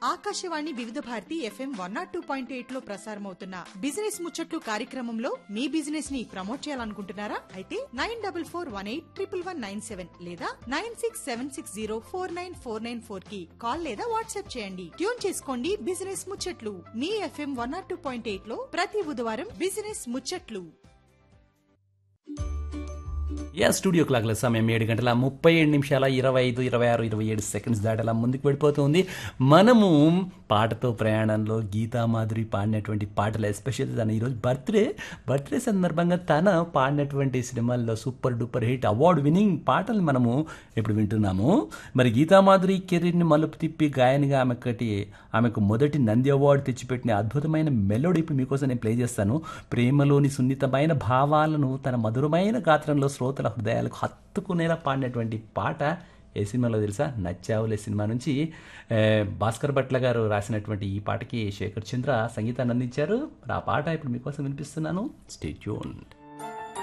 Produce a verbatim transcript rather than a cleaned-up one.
ఆకాశవాణి వివిధ Bharati FM one not two point eight లో ప్రసారమవుతున్న business ముచ్చట్లు కార్యక్రమంలో మీ బిజినెస్ ని ప్రమోట్ చేయాలనుకుంటున్నారా? అయితే nine double four one eight triple one nine seven లేదా nine six seven six zero four nine four nine four కి call లేదా వాట్సాప్ చేయండి. ట్యూన్ చేసుకోండి బిజినెస్ ముచ్చట్లు మీ FM one not two point eight లో ప్రతి బుధవారం బిజినెస్ ముచ్చట్లు. యా స్టూడియో క్లాక్ల సమయం ఏడు గంటల ముప్పై ఏడు నిమిషాల ఇరవై ఐదు ఇరవై ఆరు ఇరవై ఏడు సెకండ్స్ దాటలా ముందుకు వెళ్ళిపోతుంది. మనము పాటతో ప్రయాణంలో గీతామాధురి పాడినటువంటి పాటలు, ఎస్పెషల్లీ తన ఈరోజు బర్త్డే బర్త్డే సందర్భంగా తన పాడినటువంటి సినిమాల్లో super duper hit award winning పాటలు మనము ఇప్పుడు వింటున్నాము. మరి గీతామాధురి కెరీర్ని మలుపు తిప్పి గాయనిగా ఆమెకటి ఆమెకు మొదటి నంది అవార్డు తెచ్చిపెట్టిన అద్భుతమైన మెలోడీ ఇప్పుడు మీకోసం నేను ప్లే చేస్తాను. ప్రేమలోని సున్నితమైన భావాలను తన మధురమైన గాత్రంలో శ్రోతల హృదయాలకు హత్తుకునేలా పాడినటువంటి పాట ఏ సినిమాలో తెలుసా? నచ్చావులే సినిమా నుంచి భాస్కర్ భట్ల గారు రాసినటువంటి ఈ పాటకి శేఖర్ చంద్ర సంగీతాన్ని అందించారు. ఆ పాట ఇప్పుడు మీకోసం వినిపిస్తున్నాను. Stay tuned.